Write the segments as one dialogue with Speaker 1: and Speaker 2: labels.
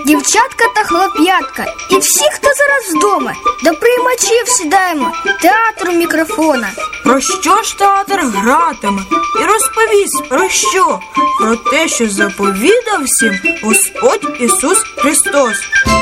Speaker 1: дівчатка та хлоп'ятка, і всі, хто зараз вдома, до приймачів сідаємо, театру мікрофона.
Speaker 2: Про що ж театр гратиме? І розповість про що? Про те, що заповідав всім Господь Ісус Христос.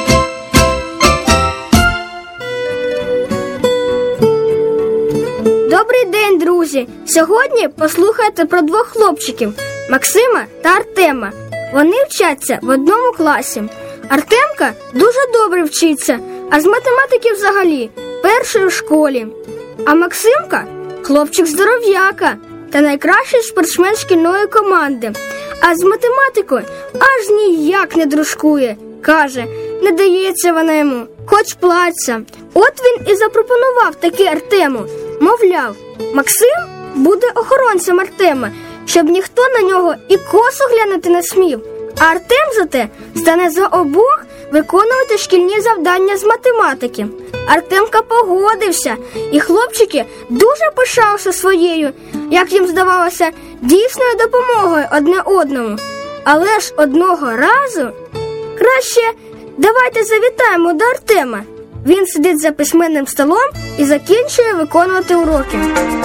Speaker 1: Добрий день, друзі! Сьогодні послухайте про двох хлопчиків – Максима та Артема. Вони вчаться в одному класі. Артемка дуже добре вчиться, а з математики взагалі перший у школі. А Максимка – хлопчик здоров'яка та найкращий спортсмен шкільної команди. А з математикою аж ніяк не дружкує. Каже, не дається вона йому, хоч плачься. От він і запропонував таки Артему. Мовляв, Максим буде охоронцем Артема, щоб ніхто на нього і косо глянути не смів. А Артем зате стане за обох виконувати шкільні завдання з математики. Артемка погодився, і хлопчики дуже пишалися своєю, як їм здавалося, дійсною допомогою одне одному. Але ж одного разу краще давайте завітаємо до Артема. Він сидить за письменним столом і закінчує виконувати уроки.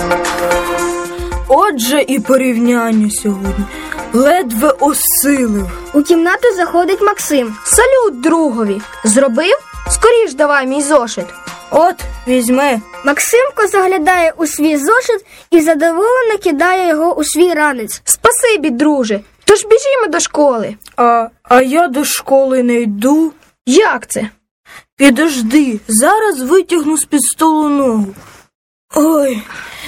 Speaker 2: Отже і порівняння сьогодні. Ледве осилив.
Speaker 1: У кімнату заходить Максим.
Speaker 3: Салют другові. Зробив? Скоріш давай мій зошит.
Speaker 2: От, візьми.
Speaker 1: Максимко заглядає у свій зошит і задоволено кидає його у свій ранець.
Speaker 3: Спасибі, друже. Тож біжімо до школи.
Speaker 2: А я до школи не йду.
Speaker 3: Як це?
Speaker 2: Підожди, зараз витягну з-під столу ногу. Ой.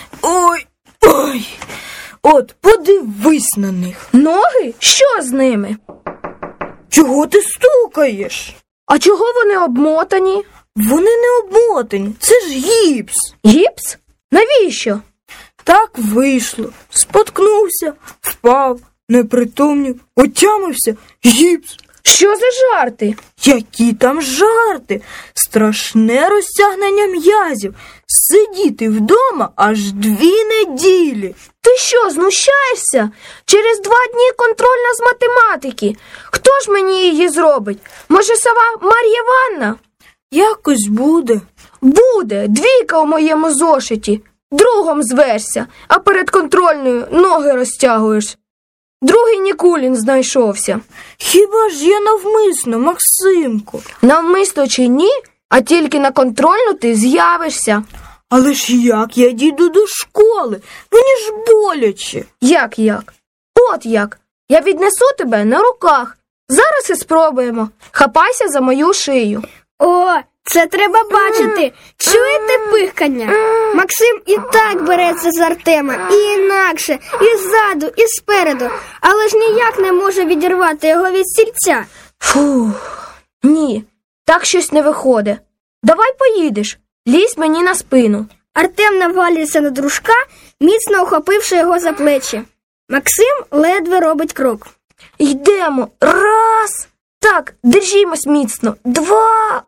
Speaker 2: От, подивись на них.
Speaker 3: Ноги? Що з ними?
Speaker 2: Чого ти стукаєш?
Speaker 3: А чого вони обмотані?
Speaker 2: Вони не обмотані, це ж гіпс.
Speaker 3: Гіпс? Навіщо?
Speaker 2: Так вийшло. Споткнувся, впав, непритомнів, отямився, гіпс.
Speaker 3: Що за жарти?
Speaker 2: Які там жарти? Страшне розтягнення м'язів. Сидіти вдома аж 2 неділі.
Speaker 3: Ти що, знущаєшся? Через 2 дні контрольна з математики. Хто ж мені її зробить? Може, сова Мар'я Іванна?
Speaker 2: Якось буде.
Speaker 3: Буде. 2 у моєму зошиті. Другом зверся, а перед контрольною ноги розтягуєш. Другий Нікулін знайшовся.
Speaker 2: Хіба ж я навмисно, Максимко?
Speaker 3: Навмисно чи ні, а тільки на контрольну ти з'явишся.
Speaker 2: Але ж як я дійду до школи? Мені ж боляче.
Speaker 3: Як? От як. Я віднесу тебе на руках. Зараз і спробуємо. Хапайся за мою шию.
Speaker 1: О, це треба бачити. Чуєте пихкання? Максим і так береться з Артема, і інакше, і ззаду, і спереду, але ж ніяк не може відірвати його від стільця.
Speaker 3: Фух, ні, так щось не виходить. Давай поїдеш, лізь мені на спину.
Speaker 1: Артем навалюється на дружка, міцно ухопивши його за плечі. Максим ледве робить крок.
Speaker 3: Йдемо. 1. Так, держімось міцно. 2.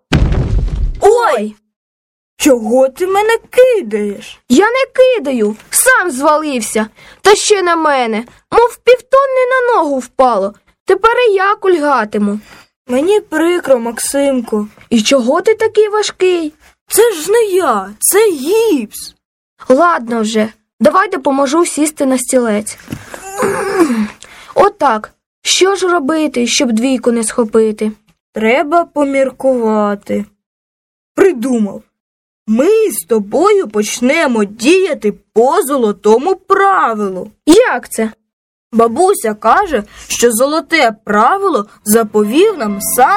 Speaker 3: Ой!
Speaker 2: Чого ти мене кидаєш?
Speaker 3: Я не кидаю, сам звалився. Та ще на мене, мов півтонни на ногу впало. Тепер і я кульгатиму.
Speaker 2: Мені прикро, Максимко.
Speaker 3: І чого ти такий важкий?
Speaker 2: Це ж не я, це гіпс.
Speaker 3: Ладно вже, давай допоможу сісти на стілець. Отак. Що ж робити, щоб 2 не схопити?
Speaker 2: Треба поміркувати. Придумав. Ми з тобою почнемо діяти по золотому правилу.
Speaker 3: Як це?
Speaker 2: Бабуся каже, що золоте правило заповів нам сам